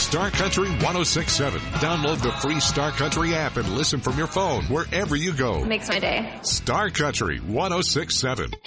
Star Country 106.7. Download the free Star Country app and listen from your phone wherever you go. Makes my day. Star Country 106.7.